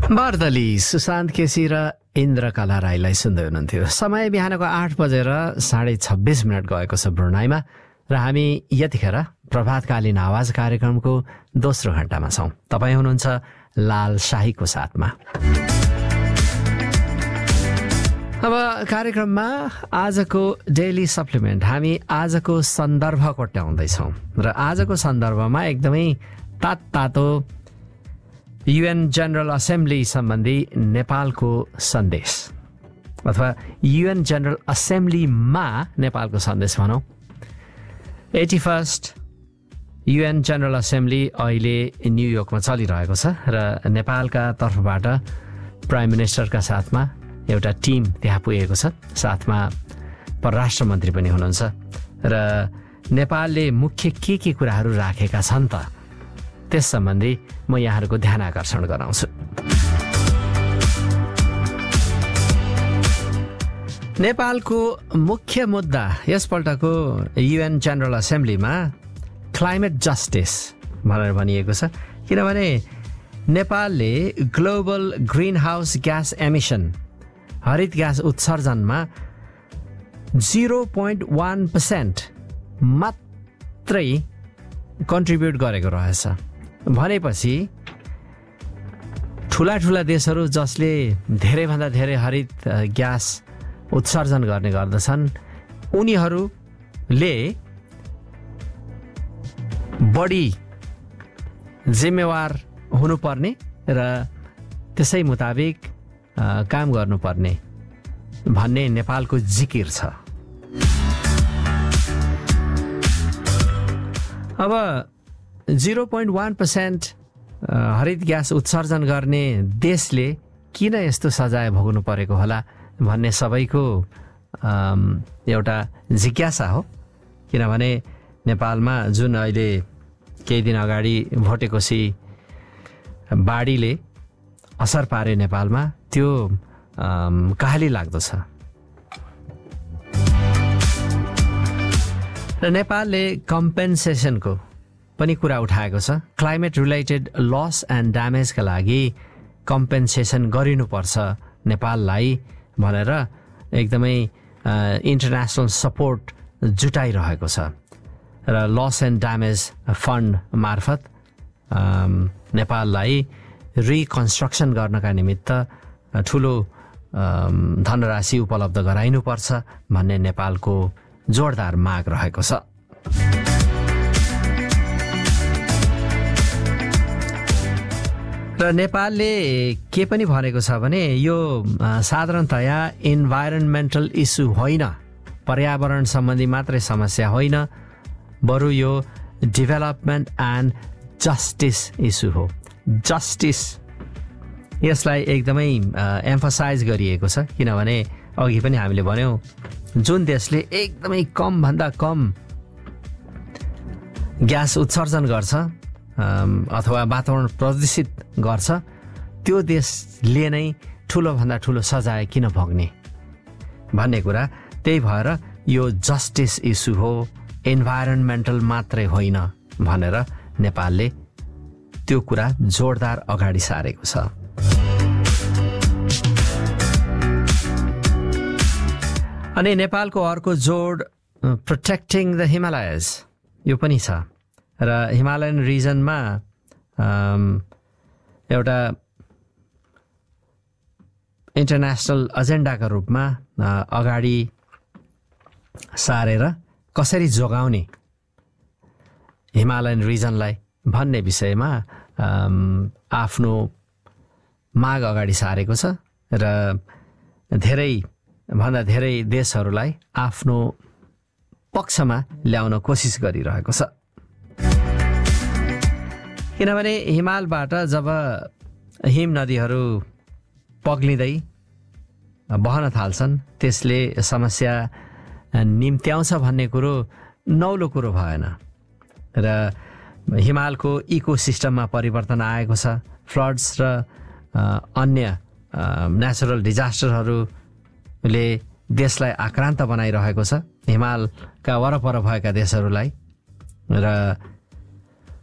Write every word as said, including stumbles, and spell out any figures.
बार्दली सुशान्त केसी र इन्द्रकला राईलाई सुन्दै हुनुहुन्थ्यो। समय बिहानको आठ बजेर साढे छब्बिस मिनट गएको छ ब्रुनाईमा र हामी यतिखेर प्रभातकालीन आवाज कार्यक्रमको दोस्रो घण्टामा छौँ। तपाईँ हुनुहुन्छ लाल शाहीको साथमा। अब कार्यक्रममा आजको डेली सप्लिमेन्ट हामी आजको सन्दर्भ कोट्याउँदैछौँ र आजको सन्दर्भमा एकदमै तात तातो युएन जनरल असेम्ब्ली सम्बन्धी नेपालको सन्देश अथवा युएन जनरल असेम्ब्लीमा नेपालको सन्देश भनौँ। Eighty first UAN general assembly अहिले न्युयोर्कमा चलिरहेको छ र नेपालका तर्फबाट प्राइम मिनिस्टरका साथमा एउटा टिम त्यहाँ पुगेको छ, साथमा परराष्ट्र मन्त्री पनि हुनुहुन्छ र नेपालले मुख्य के के कुराहरू राखेका छन् त त्यस सम्बन्धी म यहाँहरूको ध्यान आकर्षण गराउँछु। नेपालको मुख्य मुद्दा यसपल्टको युएन जनरल असेम्ब्लीमा क्लाइमेट जस्टिस भनेर भनिएको छ, किनभने नेपालले global green house gas emission हरित gas उत्सर्जनमा zero point one percent मात्रै कन्ट्रिब्युट गरेको रहेछ भनेपछि ठुला ठुला देशहरू जसले धेरैभन्दा धेरै हरित ग्यास उत्सर्जन गर्ने गर्दछन् उनीहरूले बढी जिम्मेवार हुनुपर्ने र त्यसै मुताबिक काम गर्नुपर्ने भन्ने नेपालको जिकिर छ। अब जिरो पोइन्ट वान पर्सेन्ट हरित ग्यास उत्सर्जन गर्ने देशले किन यस्तो सजाय भोग्नु परेको होला भन्ने सबैको एउटा जिज्ञासा हो, किनभने नेपालमा जुन अहिले केही दिन अगाडि भोटेकोसी बाढीले असर पारे नेपालमा त्यो कहाली लाग्दो छ र नेपालले कम्पेन्सेसनको पनि कुरा उठाएको छ। क्लाइमेट रिलेटेड लस एन्ड ड्यामेजका लागि कम्पेन्सेसन गरिनुपर्छ नेपाललाई भनेर एकदमै इन्टरनेसनल सपोर्ट जुटाइरहेको छ र लस एन्ड ड्यामेज फन्ड मार्फत नेपाललाई रिकन्स्ट्रक्सन गर्नका निमित्त ठुलो धनराशि उपलब्ध गराइनुपर्छ भन्ने नेपालको जोरदार माग रहेको छ। र नेपालले के पनि भनेको छ भने यो साधारणतया इन्भाइरोन्मेन्टल इस्यु होइन, पर्यावरण सम्बन्धी मात्रै समस्या होइन, बरु यो डेभलपमेन्ट एन्ड जस्टिस इस्यु हो। जस्टिस यसलाई एकदमै एम्फसाइज गरिएको छ, किनभने अघि पनि हामीले भन्यौँ जुन देशले एकदमै कमभन्दा कम ग्यास उत्सर्जन गर्छ अथवा वातावरण प्रदूषित गर्छ त्यो देशले नै ठुलोभन्दा ठुलो सजाय किन भोग्ने भन्ने कुरा। त्यही भएर यो जस्टिस इस्यु हो, इन्भाइरोन्मेन्टल मात्रै होइन भनेर नेपालले त्यो कुरा जोरदार अगाडि सारेको छ। अनि नेपालको अर्को जोड प्रोटेक्टिङ द हिमालयज यो पनि छ र हिमालयन रिजनमा एउटा इन्टरनेसनल एजेन्डाका रूपमा अगाडि सारेर कसरी जोगाउने हिमालयन रिजनलाई भन्ने विषयमा आफ्नो माग अगाडि सारेको छ र धेरै भन्दा धेरै देशहरूलाई आफ्नो पक्षमा ल्याउन कोसिस गरिरहेको छ, किनभने हिमालबाट जब हिम नदीहरू पग्लिँदै बहन थाल्छन् त्यसले समस्या निम्त्याउँछ भन्ने कुरो नौलो कुरो भएन र हिमालको इकोसिस्टममा परिवर्तन आएको छ। फ्लड्स र अन्य नेचुरल डिजास्टरहरूले देशलाई आक्रान्त बनाइरहेको छ हिमालका वरपर भएका देशहरूलाई र